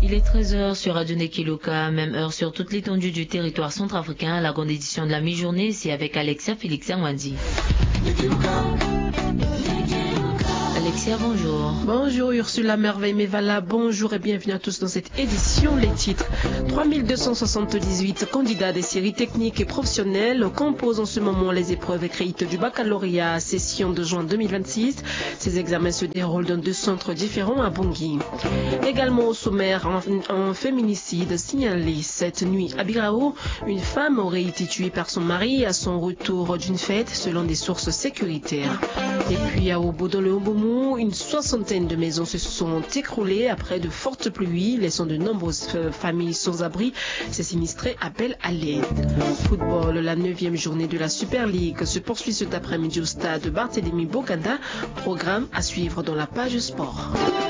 Il est 13h sur Radio Nekiluka, même heure sur toute l'étendue du territoire centrafricain. La grande édition de la mi-journée, c'est avec Alexia Félix Wandi. Alexia, bonjour. Bonjour Ursula Merveille Mevala, bonjour et bienvenue à tous dans cette édition. Les titres: 3278 candidats des séries techniques et professionnelles composent en ce moment les épreuves écrites du baccalauréat session de juin 2026. Ces examens se déroulent dans deux centres différents à Bangui. Également au sommaire, un féminicide signalé cette nuit à Birao. Une femme aurait été tuée par son mari à son retour d'une fête selon des sources sécuritaires. Et puis à Obo dans le Obomu, une soixantaine de maisons se sont écroulées après de fortes pluies, laissant de nombreuses familles sans abri. Ces sinistrés appellent à l'aide. Football, la 9e journée de la Super League se poursuit cet après-midi au stade Barthélémy Bokanda. Programme à suivre dans la page sport.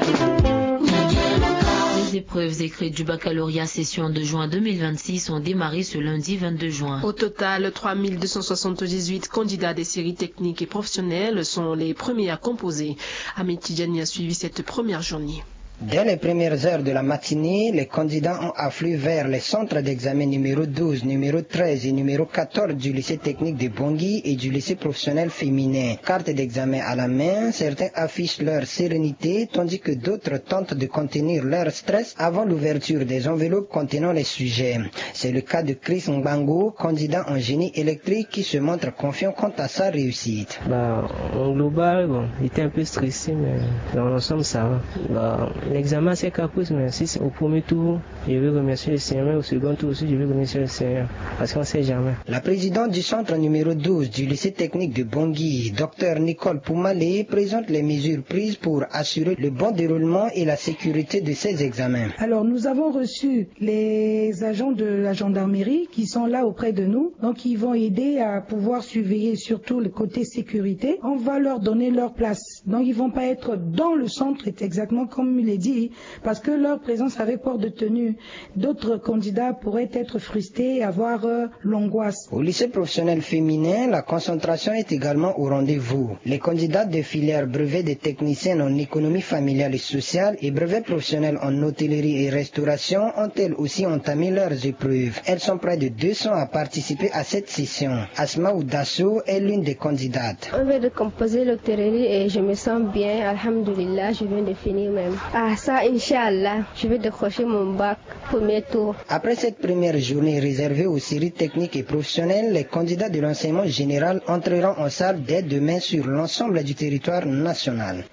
Les épreuves écrites du baccalauréat session de juin 2026 ont démarré ce lundi 22 juin. Au total, 3278 candidats des séries techniques et professionnelles sont les premiers à composer. Ahmed Tidjani a suivi cette première journée. Dès les premières heures de la matinée, les candidats ont afflué vers les centres d'examen numéro 12, numéro 13 et numéro 14 du lycée technique de Bangui et du lycée professionnel féminin. Carte d'examen à la main, certains affichent leur sérénité tandis que d'autres tentent de contenir leur stress avant l'ouverture des enveloppes contenant les sujets. C'est le cas de Chris Mbango, candidat en génie électrique qui se montre confiant quant à sa réussite. En global, j'étais un peu stressé, mais dans l'ensemble ça va. L'examen c'est caprice, mais si c'est au premier tour, je vais remercier le Seigneur. Au second tour aussi, je vais remercier le Seigneur. Parce qu'on ne sait jamais. La présidente du centre numéro 12 du lycée technique de Bangui, Dr Nicole Poumalé, présente les mesures prises pour assurer le bon déroulement et la sécurité de ces examens. Alors, nous avons reçu les agents de la gendarmerie qui sont là auprès de nous. Donc, ils vont aider à pouvoir surveiller surtout le côté sécurité. On va leur donner leur place. Donc, ils ne vont pas être dans le centre, c'est exactement comme il est dit, parce que leur présence avec port de tenue, d'autres candidats pourraient être frustrés et avoir l'angoisse. Au lycée professionnel féminin, la concentration est également au rendez-vous. Les candidats de filière brevet de techniciennes en économie familiale et sociale et brevet professionnel en hôtellerie et restauration ont elles aussi entamé leurs épreuves. Elles sont près de 200 à participer à cette session. Asma Oudasso est l'une des candidates. On vient de composer l'hôtellerie et je me sens bien, alhamdoulilah, je viens de finir même. Ah ça, Inch'Allah, je vais décrocher mon bac premier tour. Après cette première journée réservée aux séries techniques et professionnelles, les candidats de l'enseignement général entreront en salle dès demain sur l'ensemble du territoire national.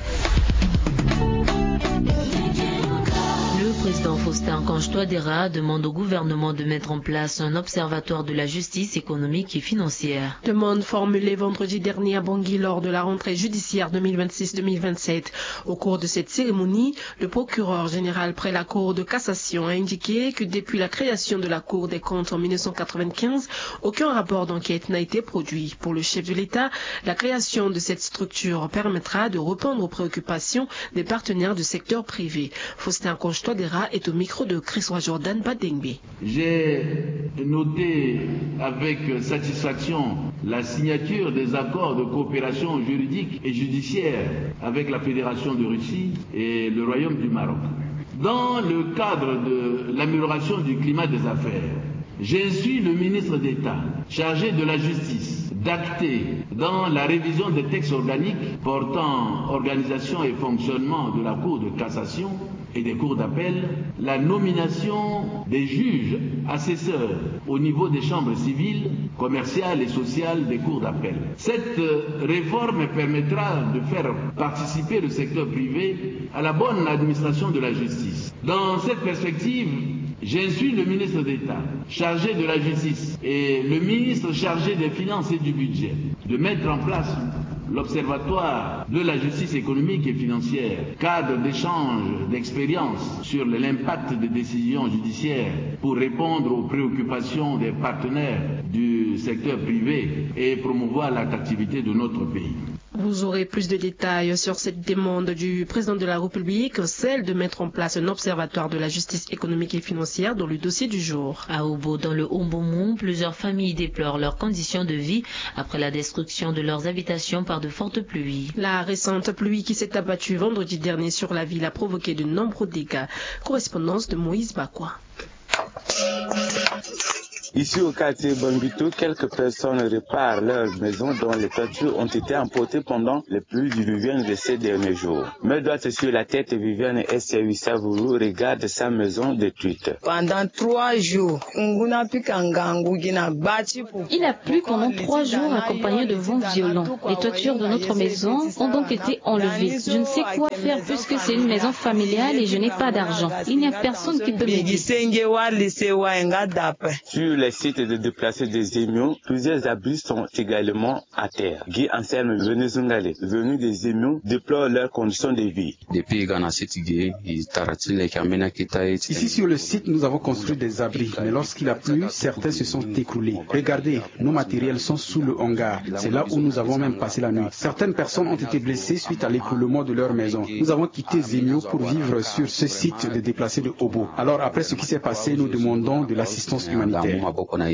Le président Faustin Kange-Touadéra demande au gouvernement de mettre en place un observatoire de la justice économique et financière. Demande formulée vendredi dernier à Bangui lors de la rentrée judiciaire 2026-2027. Au cours de cette cérémonie, le procureur général près la Cour de cassation a indiqué que depuis la création de la Cour des comptes en 1995, aucun rapport d'enquête n'a été produit. Pour le chef de l'État, la création de cette structure permettra de répondre aux préoccupations des partenaires du secteur privé. Faustin Kange-Touadéra est au micro de Chrisois Jordan Badengbe. J'ai noté avec satisfaction la signature des accords de coopération juridique et judiciaire avec la Fédération de Russie et le Royaume du Maroc. Dans le cadre de l'amélioration du climat des affaires, j'instruis le ministre d'État chargé de la justice d'acter dans la révision des textes organiques portant organisation et fonctionnement de la Cour de cassation et des cours d'appel, la nomination des juges assesseurs au niveau des chambres civiles, commerciales et sociales des cours d'appel. Cette réforme permettra de faire participer le secteur privé à la bonne administration de la justice. Dans cette perspective, j'instruis le ministre d'État chargé de la justice et le ministre chargé des finances et du budget de mettre en place l'Observatoire de la justice économique et financière, cadre d'échange d'expériences sur l'impact des décisions judiciaires pour répondre aux préoccupations des partenaires du secteur privé et promouvoir l'attractivité de notre pays. Vous aurez plus de détails sur cette demande du président de la République, celle de mettre en place un observatoire de la justice économique et financière dans le dossier du jour. À Obo, dans le Hombomou, plusieurs familles déplorent leurs conditions de vie après la destruction de leurs habitations par de fortes pluies. La récente pluie qui s'est abattue vendredi dernier sur la ville a provoqué de nombreux dégâts. Correspondance de Moïse Bakwa. Ici au quartier Bambito, quelques personnes réparent leurs maisons dont les toitures ont été emportées pendant les pluies diluviennes de ces derniers jours. Mais droite sur la tête, Viviane Essewi Savourou regarde sa maison détruite. Pendant 3 jours, il a plu pendant 3 jours accompagné de vents violents. Les toitures de notre maison ont donc été enlevées. Je ne sais quoi faire puisque c'est une maison familiale et je n'ai pas d'argent. Il n'y a personne qui peut m'aider. Sur les sites de déplacés des émiaux, plusieurs abris sont également à terre. Guy Anselme Venezungale, venu des émiaux, déplore leurs conditions de vie. Ici sur le site, nous avons construit des abris, mais lorsqu'il a plu, certains se sont écroulés. Regardez, nos matériels sont sous le hangar. C'est là où nous avons même passé la nuit. Certaines personnes ont été blessées suite à l'écroulement de leur maison. Nous avons quitté Zemio pour vivre sur ce site de déplacés de Obo. Alors après ce qui s'est passé, nous demandons de l'assistance humanitaire.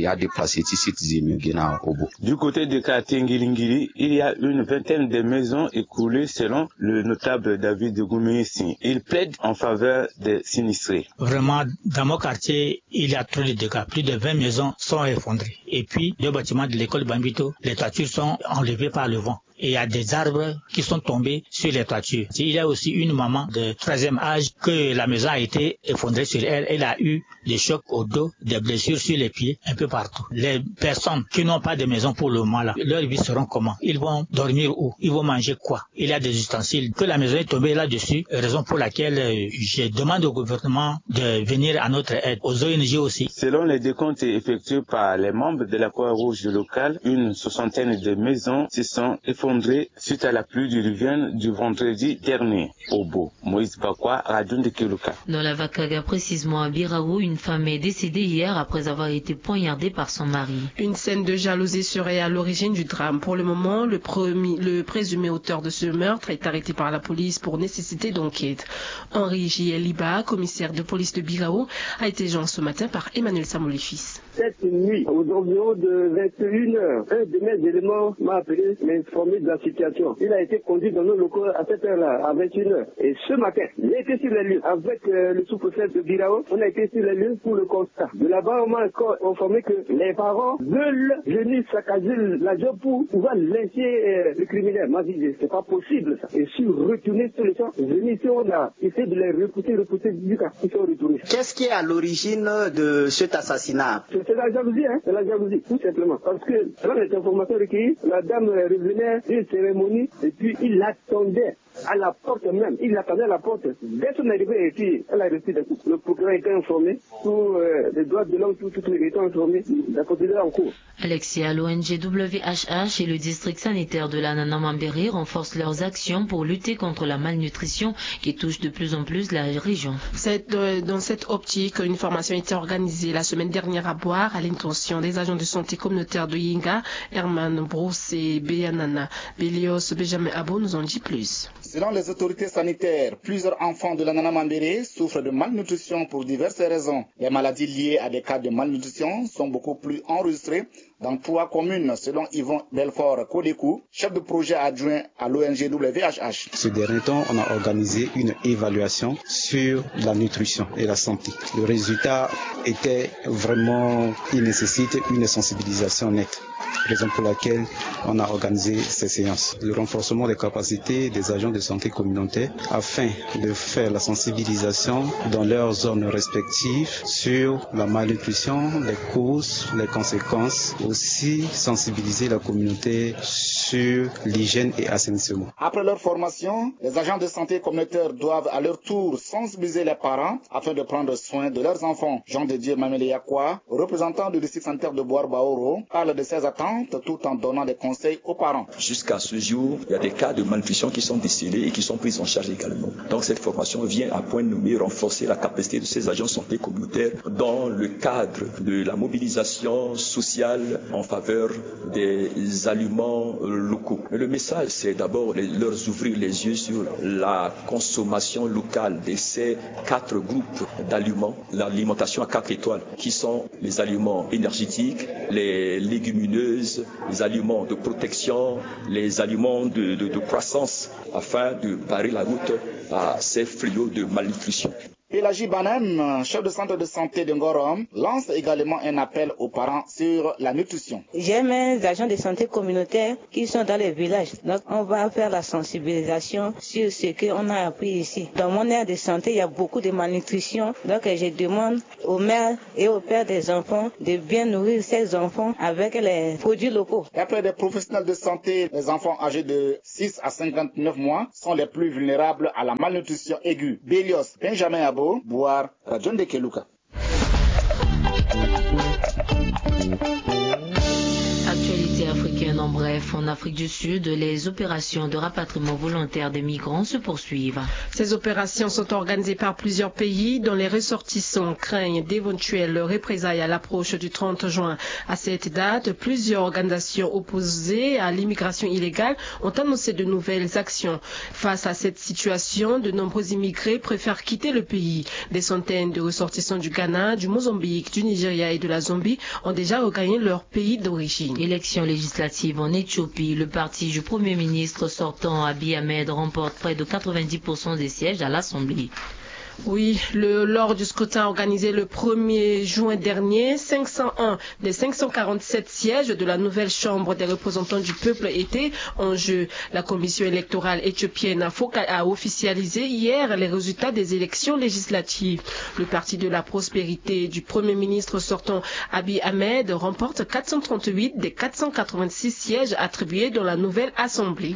Du côté de quartier Ngilingiri, il y a une vingtaine de maisons écoulées selon le notable David Gouméissi. Il plaide en faveur des sinistrés. Vraiment, dans mon quartier, il y a trop de dégâts. Plus de 20 maisons sont effondrées. Et puis, le bâtiment de l'école Bambito, les toitures sont enlevées par le vent. Et il y a des arbres qui sont tombés sur les toitures. Il y a aussi une maman de 3e âge que la maison a été effondrée sur elle. Elle a eu des chocs au dos, des blessures sur les pieds, un peu partout. Les personnes qui n'ont pas de maison pour le moment, là, leur vie seront comment? Ils vont dormir où? Ils vont manger quoi? Il y a des ustensiles. Que la maison est tombée là-dessus, raison pour laquelle je demande au gouvernement de venir à notre aide, aux ONG aussi. Selon les décomptes effectués par les membres de la Croix-Rouge locale, une 60aine de maisons se sont effondrées suite à la pluie diluvienne du vendredi dernier. Obo, Moïse Bakwa, Radio de Kiluka. Dans la Vakaga, précisément à Biraou, une femme est décédée hier après avoir été poignardée par son mari. Une scène de jalousie serait à l'origine du drame. Pour le moment, le présumé auteur de ce meurtre est arrêté par la police pour nécessité d'enquête. Henri J. Liba, commissaire de police de Biraou, a été joint ce matin par Emmanuel Samoulé-Fils. Cette nuit, aux environs de 21h, un de mes éléments m'a appelé, m'informer de la situation. Il a été conduit dans nos locaux à cette heure-là, à 21h. Et ce matin, il a été sur les lieux avec le sous-préfet de Biraou. On a été sur les lieux pour le constat. De là-bas, on m'a encore informé que les parents veulent venir saccager la job pour pouvoir laisser le criminel. Moi, je dis, c'est pas possible ça. Et si retourner sur le champ, venir ici, on a essayé de les repousser du cas. Ils sont retournés. Qu'est-ce qui est à l'origine de cet assassinat? C'est la jalousie, hein. C'est la jalousie, tout simplement. Parce que, dans les informations recueillies, la dame revenait d'une cérémonie et puis il l'attendait à la porte même. Il l'attendait à la porte. Dès son arrivée, et puis elle a reçu des coups. Le procureur a été informé. Tous les droits de l'homme, tous les états informés. La procédure en cours. Alexia, l'ONG WHH et le district sanitaire de la Nanamambéry renforcent leurs actions pour lutter contre la malnutrition qui touche de plus en plus la région. Dans cette optique, une formation a été organisée la semaine dernière à Boire à l'intention des agents de santé communautaire de Yinga, Herman Brousse et Béanana. Bélios Benjamin Abo nous en dit plus. Selon les autorités sanitaires, plusieurs enfants de la Nanamambéry souffrent de malnutrition pour diverses raisons. Les maladies liées à des cas de malnutrition sont beaucoup plus enregistrées dans 3 communes, selon Yvon Belfort Kodekou, chef de projet adjoint à l'ONG WHH. Ces derniers temps, on a organisé une évaluation sur la nutrition et la santé. Le résultat était vraiment, il nécessite une sensibilisation nette. Raison pour laquelle on a organisé ces séances. Le renforcement des capacités des agents de santé communautaire afin de faire la sensibilisation dans leurs zones respectives sur la malnutrition, les causes, les conséquences, aussi sensibiliser la communauté sur l'hygiène et assainissement. Après leur formation, les agents de santé communautaire doivent à leur tour sensibiliser les parents afin de prendre soin de leurs enfants. Jean de Dieu Mamele Yakwa, représentant du district sanitaire de Boar-Baoro, parle de ses attentes tout en donnant des conseils aux parents. Jusqu'à ce jour, il y a des cas de malnutrition qui sont décelés et qui sont pris en charge également. Donc cette formation vient à point nommé renforcer la capacité de ces agents de santé communautaires dans le cadre de la mobilisation sociale en faveur des aliments locaux. Mais le message, c'est d'abord leur ouvrir les yeux sur la consommation locale de ces 4 groupes d'aliments, l'alimentation à 4 étoiles, qui sont les aliments énergétiques, les légumineuses, les aliments de protection, les aliments de croissance, afin de barrer la route à ces fléaux de malnutrition. Pelagie Banem, chef de centre de santé de Ngorom, lance également un appel aux parents sur la nutrition. J'ai mes agents de santé communautaire qui sont dans les villages. Donc on va faire la sensibilisation sur ce qu'on a appris ici. Dans mon aire de santé, il y a beaucoup de malnutrition. Donc je demande aux mères et aux pères des enfants de bien nourrir ces enfants avec les produits locaux. D'après des professionnels de santé, les enfants âgés de 6 à 59 mois sont les plus vulnérables à la malnutrition aiguë. Bélios, Benjamin Abou, Boire, Radio de Keluka. Actualité africaine en bref, en Afrique du Sud, les opérations de rapatriement volontaire des migrants se poursuivent. Ces opérations sont organisées par plusieurs pays dont les ressortissants craignent d'éventuelles représailles à l'approche du 30 juin. À cette date, plusieurs organisations opposées à l'immigration illégale ont annoncé de nouvelles actions. Face à cette situation, de nombreux immigrés préfèrent quitter le pays. Des centaines de ressortissants du Ghana, du Mozambique, du Nigeria et de la Zambie ont déjà regagné leur pays d'origine. Élections législatives en Éthiopie, le parti du Premier ministre sortant Abiy Ahmed remporte près de 90% des sièges à l'Assemblée. Oui, lors du scrutin organisé le 1er juin dernier, 501 des 547 sièges de la nouvelle Chambre des représentants du peuple étaient en jeu. La commission électorale éthiopienne a officialisé hier les résultats des élections législatives. Le parti de la prospérité du Premier ministre sortant Abiy Ahmed remporte 438 des 486 sièges attribués dans la nouvelle Assemblée.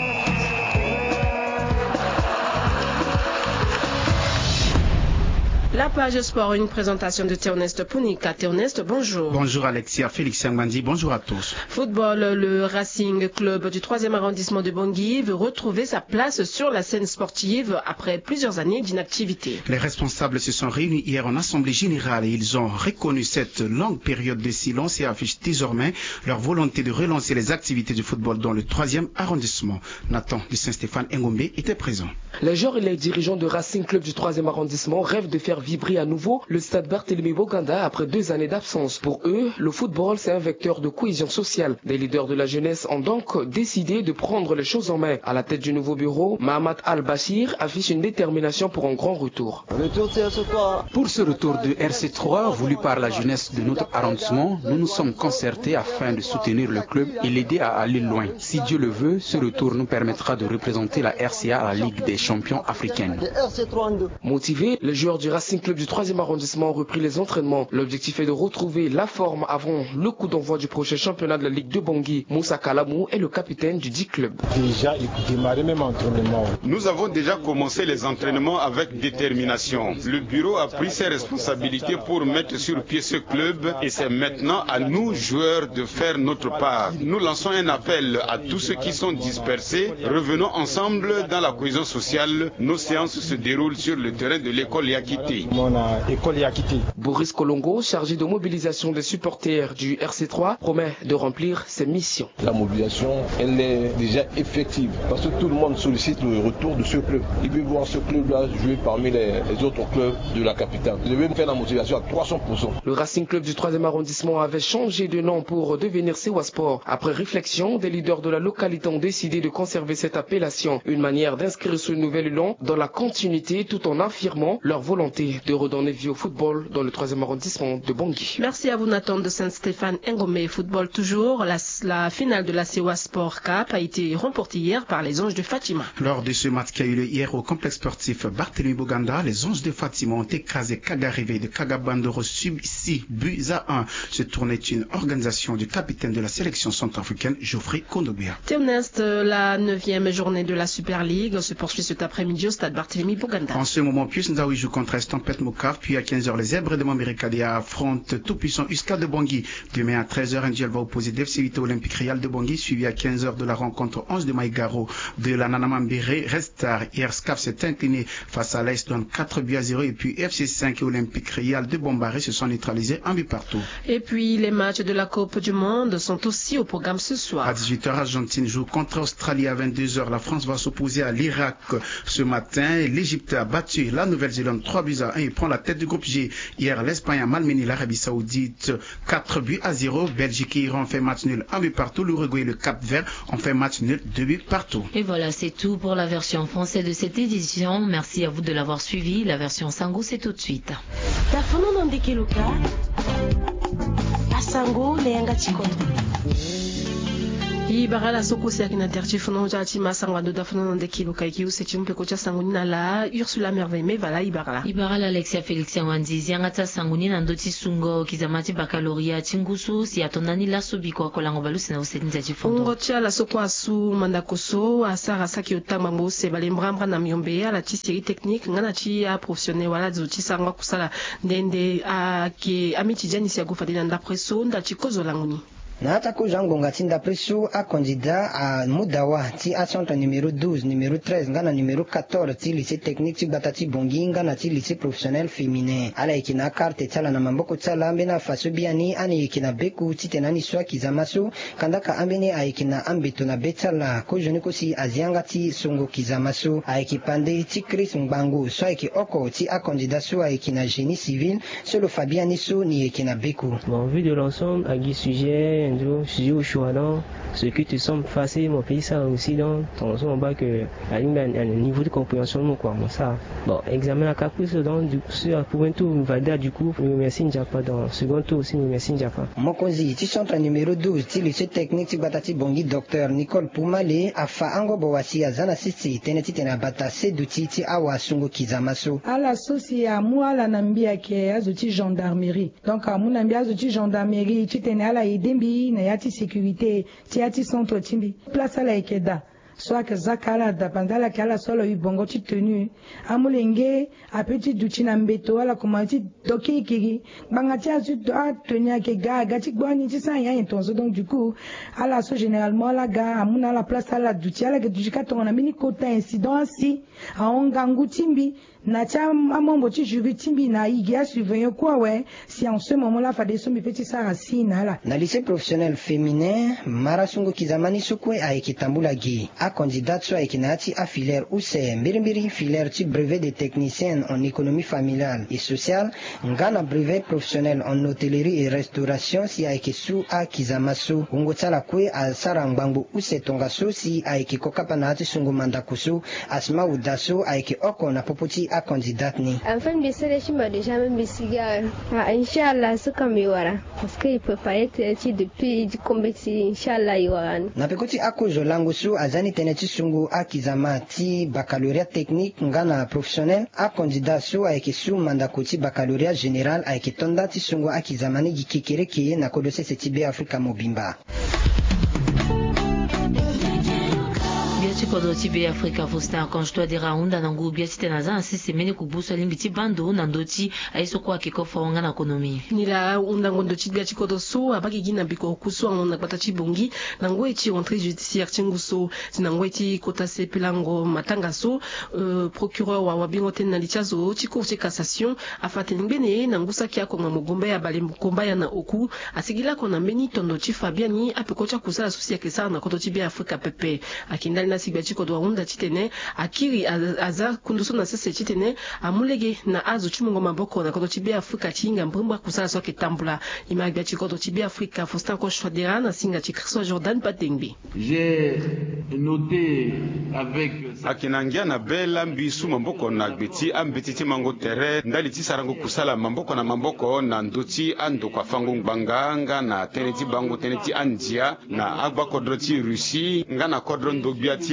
La page sport, une présentation de Théoneste Punika. Théoneste, bonjour. Bonjour Alexia, Félix Yangmandi, bonjour à tous. Football, le Racing Club du 3e arrondissement de Bangui veut retrouver sa place sur la scène sportive après plusieurs années d'inactivité. Les responsables se sont réunis hier en assemblée générale et ils ont reconnu cette longue période de silence et affichent désormais leur volonté de relancer les activités du football dans le 3e arrondissement. Nathan de Saint-Stéphane Ngombe était présent. Les joueurs et les dirigeants de Racing Club du 3e arrondissement rêvent de faire vibrer à nouveau le stade Barthélemy Boganda après 2 années d'absence. Pour eux, le football, c'est un vecteur de cohésion sociale. Les leaders de la jeunesse ont donc décidé de prendre les choses en main. À la tête du nouveau bureau, Mahamat Al-Bashir affiche une détermination pour un grand retour. Pour ce retour de RC3 voulu par la jeunesse de notre arrondissement, nous nous sommes concertés afin de soutenir le club et l'aider à aller loin. Si Dieu le veut, ce retour nous permettra de représenter la RCA à la Ligue des champions africaine. Motivés, les joueurs du Racing Club du 3e arrondissement ont repris les entraînements. L'objectif est de retrouver la forme avant le coup d'envoi du prochain championnat de la Ligue de Bangui. Moussa Kalamou est le capitaine du dit club. Déjà, il démarrait même entraînement. Nous avons déjà commencé les entraînements avec détermination. Le bureau a pris ses responsabilités pour mettre sur pied ce club et c'est maintenant à nous, joueurs, de faire notre part. Nous lançons un appel à tous ceux qui sont dispersés. Revenons ensemble dans la cohésion sociale. Nos séances se déroulent sur le terrain de l'école Yakité. Boris Kolongo, chargé de mobilisation des supporters du RC3, promet de remplir ses missions. La mobilisation, elle est déjà effective parce que tout le monde sollicite le retour de ce club. Il veut voir ce club-là jouer parmi les autres clubs de la capitale. Je vais faire la motivation à 300%. Le Racing Club du 3e arrondissement avait changé de nom pour devenir Sewa Sport. Après réflexion, des leaders de la localité ont décidé de conserver cette appellation. Une manière d'inscrire ce nouvel élan dans la continuité tout en affirmant leur volonté de redonner vie au football dans le 3e arrondissement de Bangui. Merci à vous Nathan de Saint-Stéphane Ngombe. Football toujours, la finale de la Sewa Sport Cup a été remportée hier par les Anges de Fatima. Lors de ce match qui a eu lieu hier au complexe sportif Barthélemy Boganda, les Anges de Fatima ont écrasé Kagarivé de Kagabandoro sub 6 buts à 1. Ce tournoi est une organisation du capitaine de la sélection centrafricaine Geoffrey Kondobia. Théoneste, la 9e journée de la Super League se poursuit cet après-midi au stade Barthélemy Boganda. En ce moment, Pius Nzawi joue contre Estampe Tempête Mokaf, puis à 15h, les Zèbres de Montbéry-Kadia affrontent tout-puissant Usca de Bangui. Demain à 13h, un duel va opposer DFC Vita Olympique Real de Bangui, suivi à 15h de la rencontre 11 de Maïgaro de la Nanamambéré. Restar, hier SCAF s'est incliné face à l'Est, donne 4-0, et puis FC5 et Olympique Real de Bombaré se sont neutralisés un but partout. Et puis les matchs de la Coupe du Monde sont aussi au programme ce soir. À 18h, Argentine joue contre Australie. À 22h, la France va s'opposer à l'Irak. Ce matin, l'Égypte a battu la Nouvelle-Zélande 3-1 et prend la tête du groupe G. Hier, l'Espagne a malmené l'Arabie Saoudite 4-0. Belgique et Iran ont fait match nul, un but partout. L'Uruguay et le Cap-Vert ont fait match nul, 2 buts partout. Et voilà, c'est tout pour la version française de cette édition. Merci à vous de l'avoir suivi. La version Sango, c'est tout de suite. Sango Leanga Chikoto. Ibarala soko si akina terchi fono jati masangwa do dafono de kilo kaiki useti mpeko cha sanguni la Ursula Merveille Mevala Ibarala Alexia Felix Wandizi yangata sanguni na ndoti sungo kizamati bakaloria chingusu si atonani la subiko kolango balusi na useti njaji fondo ngocha la soko asu mandakoso asara saki otamba mbose balembramra na myombe ala ti série technique ngana ti a professionnel wala zoti sangwa kusala ndende a ki amiti jani si agofa de nda preso nda chikozo languni. Na atako jangonga tinda preso a candidat a Mudawa ti a centre numéro 12, numéro 13, ngana numéro 14 ti lycée technique ti Batati Bongi ngana ti lycée professionnel féminin. Ala ikina carte tala na mamboko tala ambena faso biani ani ikina beku ti tenani swa kizamaso kandaka ambene a ikina ambeto na betala ko joni ko si azianga ti songo kizamaso a ikipande ti Chris Mbango swa iki oko ti a candidat so a ikina génie civil solo Fabiani so ni ikina beku. Bon, vu de l'ensemble à Guy sujet je dis au choix dans ce qui te semble facile mon pays ça aussi dans ton son bas que à un niveau de compréhension quoi moi ça bon examen à caprice dans du pour un tour valida du coup merci Njapa dans second tour aussi merci Njapa Mokozi ti centre numéro 12 ti lycée technique ti Batati Bongi docteur Nicole Poumale afa ango bowasi azana sisi teneti tena bata seduti ti awa sungo kizamaso ala sosi ya mu ala nambia ke azuti gendarmerie donc amu nambia azuti gendarmerie ti tena ala idembi na yati sécurité ti yati centre timbi place ala ekeda soit que zakala da bandala kala solo ibongo ti tenu amulenge apeti duchi na mbeto ala komati doki kiri banga ti azu a tenu ke ga ti gbani ti sa ya intonzo donc du coup ala so généralement la ga amuna la place ala duchi ala ke duchi ka tongona mini kota incident si a ongangu timbi na cha amombo ti jury timbi na igia surveiller quoi ouais si en ce moment là fa des sommes petit ça racine là na lycée professionnel féminin marasungo kizamani sukwe a ekitambula gi a candidat so ekinati a filière use mbirimbiri filière ti brevet de technicien en économie familiale et sociale ngana brevet professionnel en hôtellerie et restauration si a ekisu a kizamaso ungo tsala kwe a sarangbango use tongaso si a ekikokapa na ati sungo mandakuso asma udaso a eki na popoti a candidat ni enfin bisere shima déjà même bisiga inshallah suka miwara parce que il peut pas être depuis du compétition inshallah iwara na pekoti akozo lango su azani teneti sungu akizama ti baccalauréat technique ngana professionnel a candidat su a ekisu mandakoti baccalauréat général a ekitonda ti sungu akizamani gikekere kiye na kodose setibe Afrika mobimba. Kodo tibe Afrika Fostin quand je dois dire unda nangu biati tenaza sisi meni kubusa limbiti bando nandoti aiso kwa kikofa wanga na ekonomi nila unda ngondo biati kodo so abaki gina biko kuso ngona batati bongi nango eti entrée judiciaire tinguso nango eti kota sepilango matanga so procureur wa wabingo tena lichazo ti cour de cassation afate ngene nangusa kia ko ngomba ya bale komba ya na oku asigila kona meni tondo ti Fabiani apekocha kusala susi ya kesa na kodo tibe Afrika pepe akindali na chiko do unda chitene akiri aza kunduso na sese chitene amulege na azu chimungo maboko na kodo tibia Afrika chinga mbumba kusala soke tambula imagba chiko do tibia Afrika Faustin Kochwadera na singa chikristo Jordan Patengbi. J'ai noté avec akinangia na bela mbisu mamboko na gbeti ambetiti mango tere ndali ti sarango kusala mamboko na mamboko na ndoti ando kwa fango ngbanganga na teneti bango teneti andia na agba kodro ti Russie ngana kodro ndogbia ti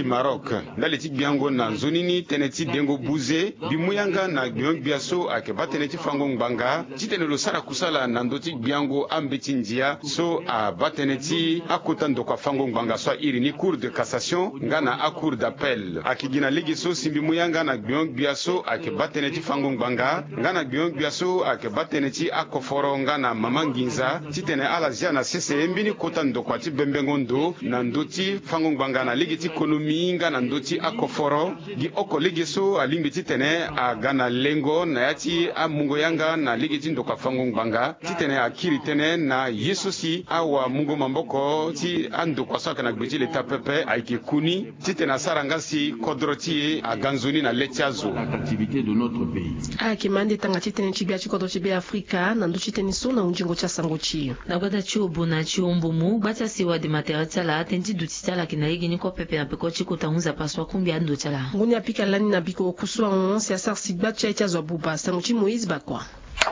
ti Maroc ndali ti gbiango na nzonini tene ti dengo buze bimuyanga na gbiong biaso ake ba tene ti fango ngbanga ti tene lo sara kusala na ndo ti gbiango ambe ti ndia so a ba tene ti akota ndoko fango ngbanga so iri ni cour de cassation nga na a cour d'appel ake gina legi so simbi muyanga na gbiong biaso ake ba tene ti fango ngbanga nga na gbiong biaso ake ba tene ti akoforo nga na mama nginza ti tene ala zia na sese mbini kota ndoko ti bembengo ndo na ndo ti fango ngbanga na legi ti konomi nga na ndo ti akoforo gi oko legi so alimbi ti tene a gana lengo na ya ti amungo yanga na legi ti ndoko fango ngbanga ti tene akiri tene na yeso si awa mungo mamboko ti andoko so ake na gbe ti leta pepe ayeke kuni ti tene asara si kodro ti a ganzoni na leti azo l'activité de notre pays ake mande tanga ti tene ti bia ti kodro ti be Afrika na ndo ti tene so na unjingo ti asango ti na gbata ti obo na ti ombumu gbata siwa de material ti ala tene ti duti ti ala yeke na yegi ni ko pepe na peko ti kota hunza pasua kumbi ando ti ala nguni apika lani na biko kusua on si asar si gba ti ai ti azo buba sango ti Moïse Bakwa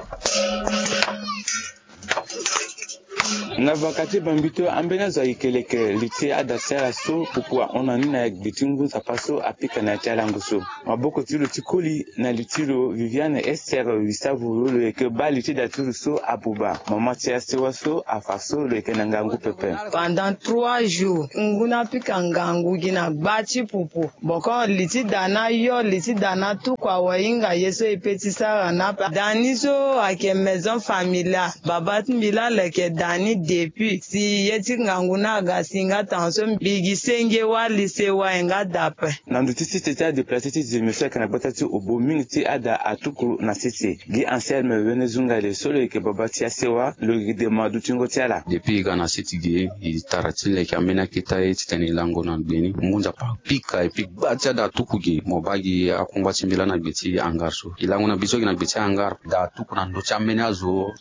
na vakati bambito ambena za ikeleke liti adasera so pupua onani na ekbitingu zapaso apika na chalangu so maboko tilo tikoli na litilo Viviane Esther Wisavu lo eke ba liti daturu so abuba mama tia sewa so afaso lo eke nangangu pepe pendant 3 jours nguna pika ngangu gina bachi pupu boko liti dana yo liti dana tu kwa wainga yeso epeti sara na dani so ake maison familiale babat mila leke dani depuis si yeti nganguna ga singa tanso bigi senge wa lise wa enga dape na nduti tete a déplacé ti zemese kana bata ti obo mingi ti ada atuku na sete gi Anselme Venezunga le solo ke babati asewa lo de madu tingo ti ala depuis gana sete gi itarati le kamena kita ti teni lango na beni munza pa pika e pik batia da tuku gi mobagi akungwa timbila na beti angarso ilango na biso na beti angar da tuku na ndo chamena azo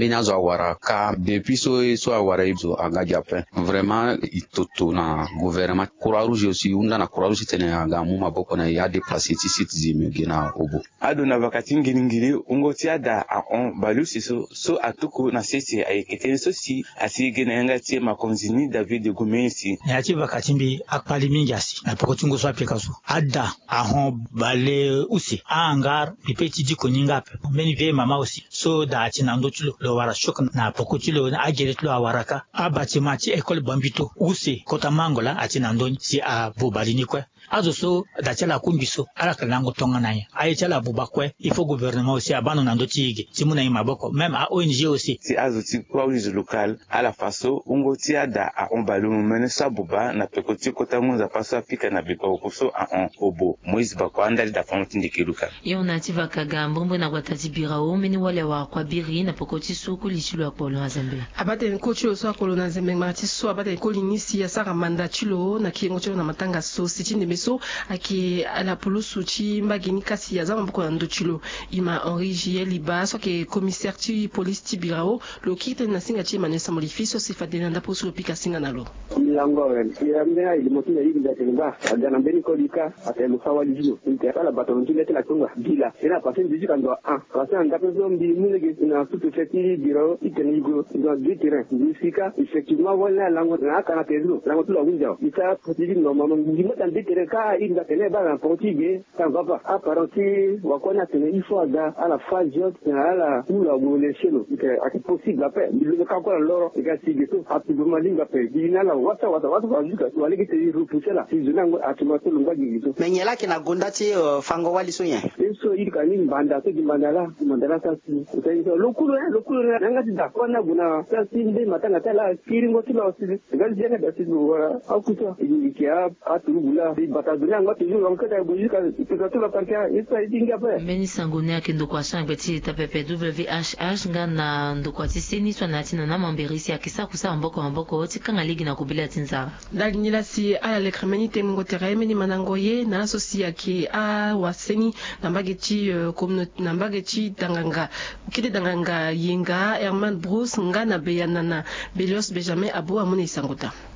awara ka depuis so awara izo agaja pe vraiment itoto na gouvernement Croix-Rouge aussi unda na Croix-Rouge tene agamu maboko na ya déplacer ti citizen gena obo ado na vakati ngilingili ungoti ada a on balusi so atuku na sese ayekete so si asige na yanga ti makonzini David Gomesi ya ti vakati mbi akpali mingi asi na poko tungo so apika so ada a hon bale usi angar pipeti di koninga pe meni vie mama aussi so da ti na ndo tulo lo wara shok na poko tulo na agere tulo awaraka abati mati école bambito usi kota mangola ati na ndoni si a bobalini kwe azo so da chala kungiso ala kalango tonga naye aye chala buba kwe il faut gouvernement aussi abano na ndo tige ti muna imaboko même a ONG aussi ti azo ti Croix-Rouge local ala faso ungo ti ada a ombalu mene sabuba na peko ti kota munza paso apika na biko kuso a on obo Moïse Bakwa ndali da famu ti ndikiruka yo na ti vakaga mbombo na gwatati birao meni wale wa kwa biri na peko ti suku lichilo akolo na Zambia abate nkochi so akolo na Zambia mati so abate kolinisi ya saka manda chilo na kiengo chilo na matanga so sitini beso aki ala pulusu chi mbagini kasi ya zama boko na ndo chilo ima Henri Liba so ke commissaire ti police ti birao lo kite na singa chi manesa molifiso sifadena ndapo so pika singa nalo yangoren ya mena ili motuna hivi nda tenga agana mbeni kolika atelu fawali jino intera bato ntile tela tunga bila ina pasen diji kando pasen ndapo zo mbi munege na sutu feti biro itenigo dans deux terrains jusqu'à effectivement voilà lango na kana tezo lango tula winja ita potiji no mama ngimo tan deux terrains ka inda tene ba na portugais ça va pas apparenti wakona tene il faut ada à la phase na ala ula ngoleshelo ite ati possible après le ka ko loro igasi geto atubuma linga pe dinala wata bajuka waliki te rupusela sizunango atumato lungwaji geto menyela kina gonda ti fango wali so yen eso ilkani mbanda to mandala sasi utayiso lokulu nanga ti da kona buna sasi mbe matanga tala kiringo tula osili ngali jene da sidu wala akuto ikia atulubula di bataduna ngati yo ngata bujuka tukatula parka isa idinga pe meni sangone akendo kwa shangbe ti tapepe WHH ngana ndo kwa tiseni so na tina na mamberisi akisa kusa mboko ti kanga ligi na kubila tinza dali nila si ala le kremeni temungo tereme ni manangoye na asosia ki a waseni nambageti communauté nambageti danganga kide danganga yenga Herman Bruce ngana beyanana Belios Benjamin Abo amone isangota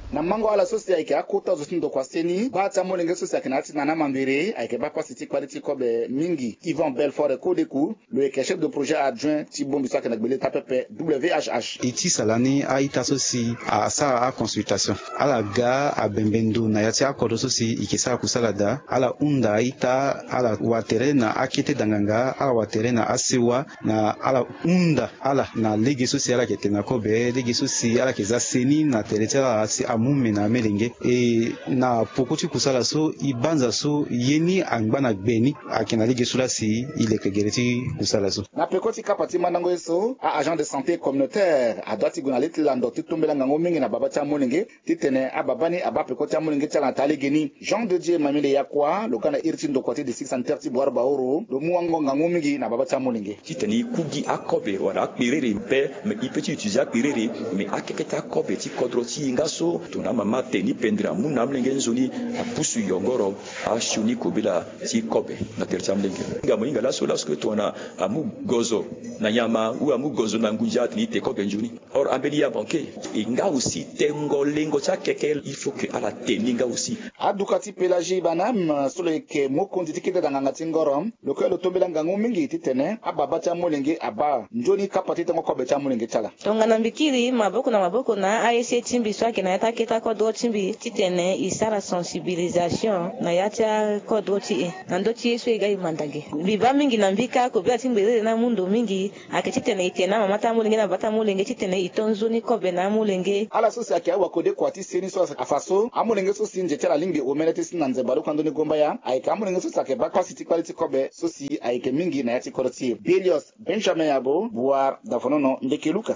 na mango ala sosi aike akota zotindo kwa seni bata molenge sosi akinati na namambere aike bakwa siti quality kobe mingi Yvan Belfort Kodeku le chef de projet adjoint Tibombi Soakena Gbele tapepe WHH iti salani a ita sosi a sa a consultation ala ga a bembendu na yati akodo sosi ikisa kusala da ala unda ita ala watere na akete danganga ala watere na asiwa na ala unda ala na legi sosi ala kete na kobe legi sosi ala keza seni na teretela asi amume na melenge e na pokoti kusala so ibanza so yeni angbana gbeni akina legi sulasi ile kegereti kusala so na pekoti kapati mandango eso a agent de santé communautaire a dati guna letlando titumbela ngango mingi na babata molenge titene ababani abapekoti molenge tala tali geni Jean de Dieu mamile yakwa lokana irtindo kwati de 630 boar baoro do muango ngango mingi na babata molenge titene kugi akobe wala akpirere mpe me ipeti utiliser akpirere me akeketa akobe ti kodroti ngaso tuna mama teni pendra muna mlenge nzoni apusu yongoro ashuni kobela ti kobe na tertia mlenge ngamo inga la sola que tuna amu gozo na nyama ou amu gozo na ngujat ni te kobe njuni or ambeli ya banke inga aussi tengo lengo cha kekel il faut que ala teninga aussi adukati pelagie banam solo ke mokondi tikete danganga tingorom lokelo tombela ngango mingi titene ababata molenge aba njoni kapati tengo kobe cha molenge chala tongana mbikiri maboko na ASC timbi swake na yata keta kodro timbi titene isara sensibilisation na yata kodro ti na ndoti yesu egai mandage biba mingi na mbika ko bia timbi na mundo mingi akititene itena mamata molenge na bata molenge titene itonzoni kobe na molenge ala sosi akiawa kode kwati seni so afaso amolenge so sinje tela lingi omenete sinanze balu kandoni gomba ya aika amolenge so sake bakwa city quality kobe sosi aike mingi na yati koroti Belios Benjamin Yabo Boar Dafonono Ndekeluka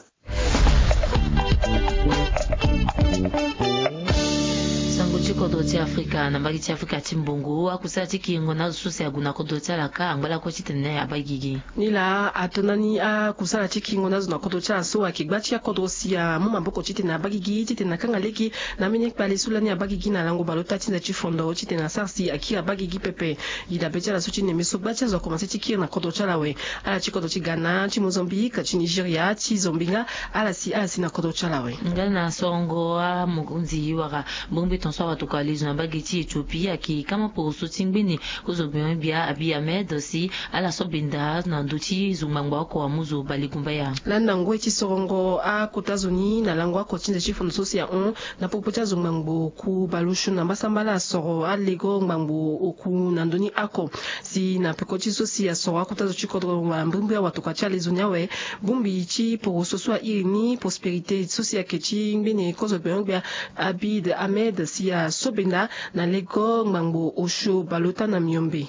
kodoti Afrika na mbagi Afrika timbongo akusati kingo na susi aguna kodoti alaka angala ko chitene abagigi nila atonani akusala tikingo na zona kodoti aso akigbachi akodosi ya muma boko chitene abagigi chitene kangaleki na menyek pale sulani abagigi na lango balota tinza chifondo chitene sarsi akira abagigi pepe ida betala suchi ne mesobati zo commencer tikir na kodoti alawe ala chikodoti Ghana chi Mozambique chi Nigeria chi Zombinga ala si na kodoti alawe ngana songo a mugunzi waka bombe tonso tukalizo na bagiti Ethiopia ki kama po sotingbini kuzobyo bia Abiy Ahmed si ala sobinda na nduti zumangwa ko amuzo baligumba ya landa ngwe chi sorongo a kotazoni na langwa ko chinze chifono sosia on na popota zumangbo ku balushu na basambala soro a lego ngmangbo oku na ndoni ako si na pekoti sosia soro a kotazo chikodro wa mbumbu ya watuka cha lezonyawe bumbi chi po soswa irini prosperité sosia kechi ngbini kozobyo bia Abiy Ahmed si ya sobenda na lego ngmangbo osho balota na miombe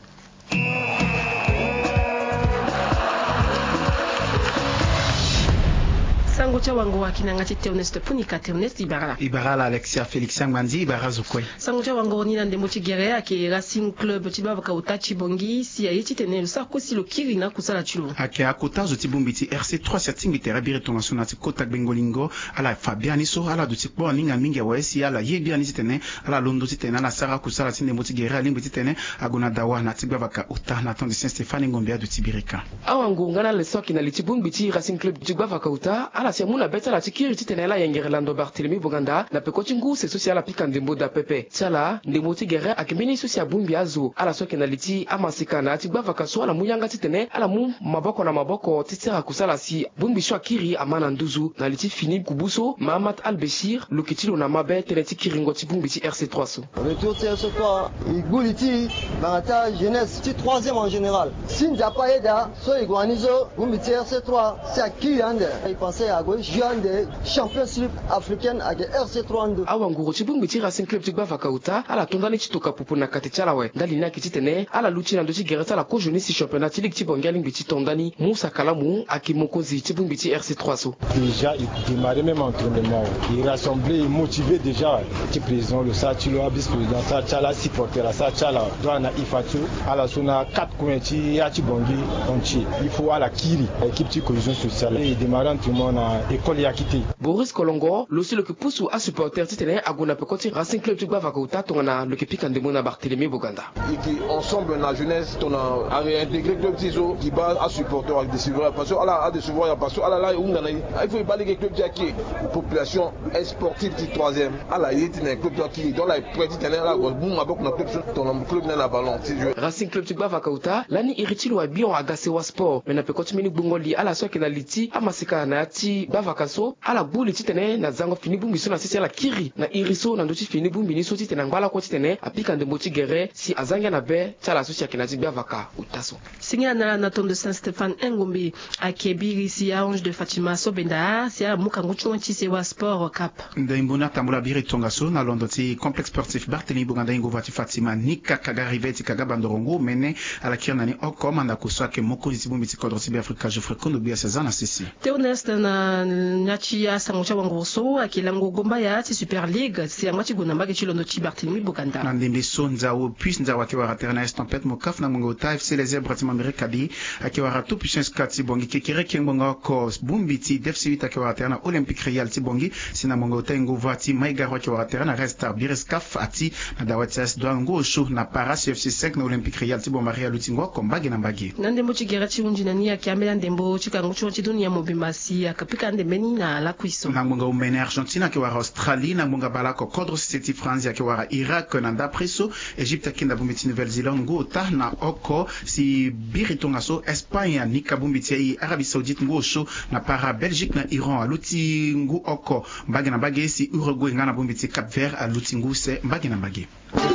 sango cha wango wakinanga chete honeste punika te honeste Ibarala Alexia Felix Ngwanzi Ibara Zukwe sango cha wango ni na ndemo chigere ake Racing Club chibava ka utachi bongi si ya yiti tene sako si lo kiri na kusala chulo ake akota zoti bombiti RC3 setting bitera bire tongaso na tikota bengolingo ala Fabiani so ala duti po ninga mingi wa esi ala yebi ani tene ala londo tene ala sara kusala tine moti gere ali mbiti tene agona dawa na tibava ka uta na ton de Saint Stéphane Ngombia de Tibirika awango ngana le soki na litibumbiti Racing Club chibava ka uta ala se muna beta la tikiri titene la yengerelando Barthélemy Boganda na pekoti ngu se social apika ndembo da pepe tala ndembo tigere akimini social bumbi azo ala soki na liti amasika na tigbava ka so ala muyanga titene ala mu maboko na maboko titera kusala si bumbi shwa kiri amana nduzu na liti Philippe Kubuso Mahamat Al-Beshir lokitilo na mabe tene tikiri ngoti bumbi ti RC3 so retour RC3 iguliti bangata jeunesse ti 3e en général sinja paeda so igwanizo bumbi ti RC3 c'est qui ande il pensait à Jeune Championship africaine avec RC32 awangu chibungu ti Racing Club chibava kauta ala tondani chitoka pupu na katichala we ndali na kititene ala luchi na ndochi gereta la ko jeunesse si championnat ligue ti bongali ngiti tondani Musa Kalamu akimokozi chibungu ti RC3 so déjà il démarrait même entraînement il rassemblait il motivait déjà ti président le Sachilo vice président Sachala supporter la Sachala doana ifatu ala sona 4 coins ya ti bongi onchi il faut ala kiri équipe ti cohésion sociale et démarrer entraînement na école yakité. Boris Kolongo, aussi le que pousse à supporter titane agona pekoti Racing Club tu bava kouta tongana le que pique en demona Barthélemy Boganda. Et qui ensemble na jeunesse ton a réintégré club tizo qui base à supporter avec des suiveurs parce que à des suiveurs parce que là où il faut pas les clubs qui population sportive du 3e à la yéti un club qui dans la petite année là boum avec na club ton club na ballon Racing Club tu bava kouta lani iritilo wa bion agase wa sport mais na pekoti mini bungoli ala so na liti amasika na ti bava kaso ala buli titane na zango fini bumbi so na sisi ala kiri na iriso na ndoti fini bumbi ni so titane ngala ko titane apika ndembo ti gere si azanga na be tala so na ti bavaka utaso singa na tombe de Saint-Stéphane Ngombe akebiri si Ange de Fatima Sobenda si mukangu chonchi se wa sport cap ndaimbona tambula biri tongaso na londo ti complexe sportif Barthélemy Boganda Ngova ti Fatima nika kagarive ti kagabandorongo mene ala kirnani oko manda kuswa ke moko ti bumbi ti kodro ti Afrika Geoffrey Kondo bia César na sisi Théoneste na nyachi ya sangocha wangoso akilango gomba ya ti Super League si amati gonamba ke chilondo ti Barthélemy Boganda na ndembe sonza o puis nza wa kiwa terna estampette mokaf na mongo ta FC les Zèbres ti Amerika di akiwa tout puissance 4 ti bongi kekere kengonga ko bumbi ti FC8 akiwa terna Olympique Real ti bongi sina mongo ta ngova ti Maigaro akiwa terna Resta Bireskaf ati na dawatias doango show na Paras FC5 na Olympique Real ti Bombaria lutingo kombagi na mbagi na ndembo ti gera ti unjina ni akiamela ndembo ti kangu ti dunia mobimasi akapika ndembeni na la kuiso na mongo umene Argentina akiwa Australie na mongo balako kodro ti France akiwa Irak na ndapreso Egypte kinda bumbi ti Nouvelle-Zélande ngo ta na oko si biritonga so Espagne ni kabumbi ti Arabie Saoudite ngo show na para Belgique na Iran aluti ngo oko mbagi na mbagi si Uruguay ngana bumbi ti Cap Vert aluti ngo se mbagi na mbagi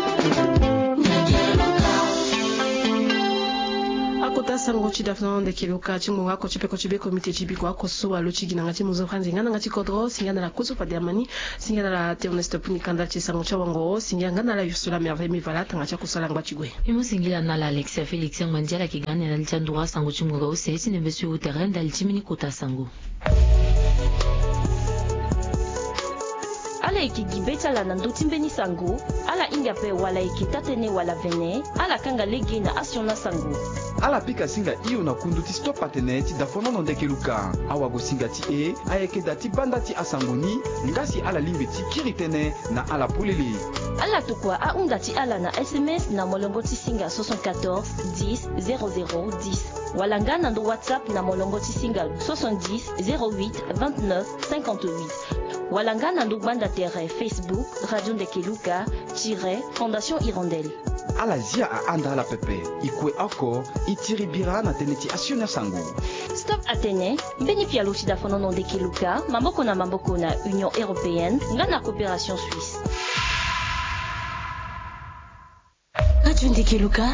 akota sango chi dafno de kiloka chi munga ko chipe ko chibe komite chibi ko akoso alo chi ginanga chi muzo franzi ngana ngati kodro singana la koso fadiamani singana la Théoneste puni kanda chi sango cha wango singana na la Ursula Merveille Mivala tanga cha kusala ngwa chigwe imo singila na la Alexia Félix Mandiala ki gane na litandura sango chi munga ose si nembe sur terrain dal chimini kota sango ala ikigibeta la nanduti mbeni sango ala ingape wala ikitatene wala vene ala kanga legi na asiona sango ala pika singa iyo na kunduti stop pateneti dafono no ndekeluka awa go singa ti e ayeke dati banda ti asangoni ngasi ala limbe ti kiritene na ala pulili ala tukwa a unda ti ala na SMS na molongo ti singa 74 10 00 10 wala nga na ndo WhatsApp na molongo ti singa 70 08 29 58 wala nga na ndo banda tere Facebook Radio Ndekeluka Fondation Hirondelle ala zia a anda ala pepe ikue ako itiribira na teneti asiona sango Stop Atene mbeni pia luchi da fono no Ndekeluka mamboko na Union Européenne nga na coopération suisse Radio Ndekeluka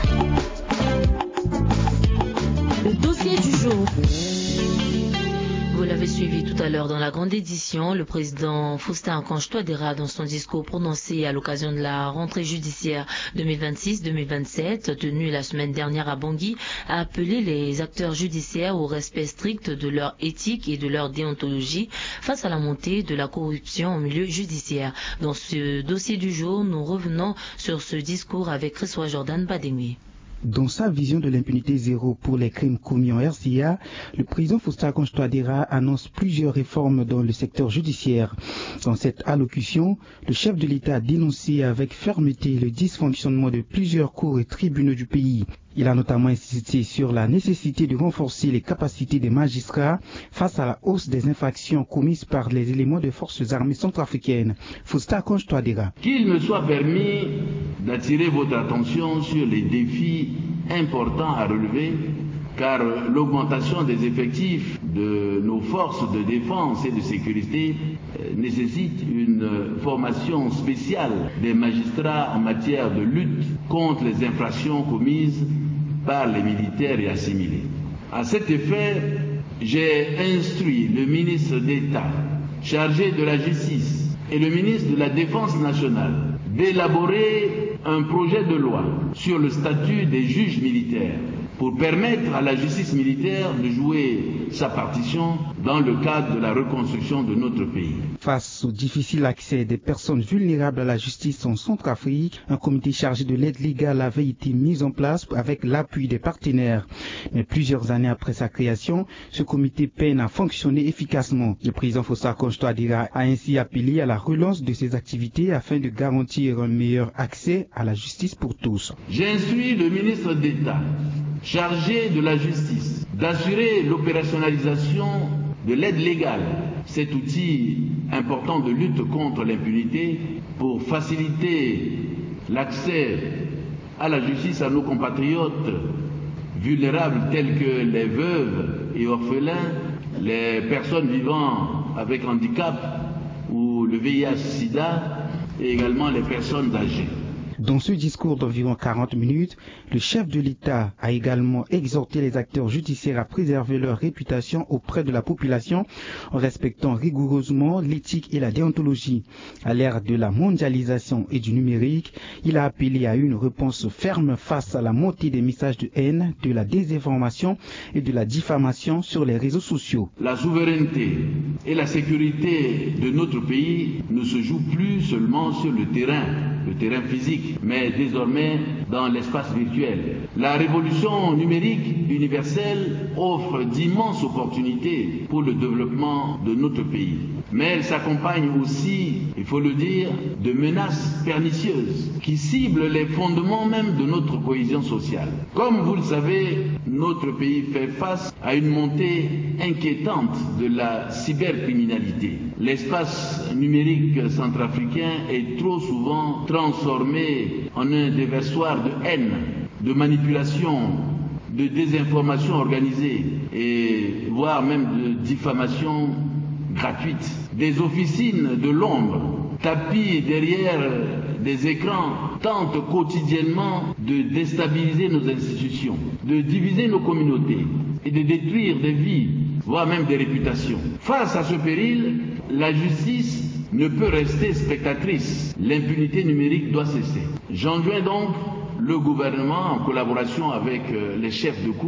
le dossier du jour. Vous l'avez suivi tout à l'heure dans la grande édition, le président Faustin Archange Touadéra, dans son discours prononcé à l'occasion de la rentrée judiciaire 2026-2027, tenue la semaine dernière à Bangui, a appelé les acteurs judiciaires au respect strict de leur éthique et de leur déontologie face à la montée de la corruption au milieu judiciaire. Dans ce dossier du jour, nous revenons sur ce discours avec Christophe Jordan Bademi. Dans sa vision de l'impunité zéro pour les crimes commis en RCA, le président Faustin Archange Touadéra annonce plusieurs réformes dans le secteur judiciaire. Dans cette allocution, le chef de l'État a dénoncé avec fermeté le dysfonctionnement de plusieurs cours et tribunaux du pays. Il a notamment insisté sur la nécessité de renforcer les capacités des magistrats face à la hausse des infractions commises par les éléments des forces armées centrafricaines. Faustin Archange Touadéra. Qu'il me soit permis d'attirer votre attention sur les défis importants à relever, car l'augmentation des effectifs de nos forces de défense et de sécurité nécessite une formation spéciale des magistrats en matière de lutte contre les infractions commises par les militaires et assimilés. À cet effet, j'ai instruit le ministre d'État chargé de la justice et le ministre de la Défense nationale d'élaborer un projet de loi sur le statut des juges militaires pour permettre à la justice militaire de jouer sa partition dans le cadre de la reconstruction de notre pays. Face au difficile accès des personnes vulnérables à la justice en Centrafrique, un comité chargé de l'aide légale avait été mis en place avec l'appui des partenaires. Mais plusieurs années après sa création, ce comité peine à fonctionner efficacement. Le président Fossa Konstouadira a ainsi appelé à la relance de ces activités afin de garantir un meilleur accès à la justice pour tous. J'instruis le ministre d'État chargé de la justice d'assurer l'opérationnalisation de l'aide légale, cet outil important de lutte contre l'impunité, pour faciliter l'accès à la justice à nos compatriotes vulnérables tels que les veuves et orphelins, les personnes vivant avec handicap ou le VIH-Sida et également les personnes âgées. Dans ce discours d'environ 40 minutes, le chef de l'État a également exhorté les acteurs judiciaires à préserver leur réputation auprès de la population en respectant rigoureusement l'éthique et la déontologie. À l'ère de la mondialisation et du numérique, il a appelé à une réponse ferme face à la montée des messages de haine, de la désinformation et de la diffamation sur les réseaux sociaux. La souveraineté et la sécurité de notre pays ne se jouent plus seulement sur le terrain physique, mais désormais dans l'espace virtuel. La révolution numérique universelle offre d'immenses opportunités pour le développement de notre pays. Mais elle s'accompagne aussi, il faut le dire, de menaces pernicieuses qui ciblent les fondements même de notre cohésion sociale. Comme vous le savez, notre pays fait face à une montée inquiétante de la cybercriminalité. L'espace numérique centrafricain est trop souvent transformé en un déversoir de haine, de manipulation, de désinformation organisée et voire même de diffamation gratuite. Des officines de l'ombre, tapis derrière des écrans, tentent quotidiennement de déstabiliser nos institutions, de diviser nos communautés et de détruire des vies, voire même des réputations. Face à ce péril, la justice ne peut rester spectatrice. L'impunité numérique doit cesser. J'enjoins donc le gouvernement, en collaboration avec les chefs de cour,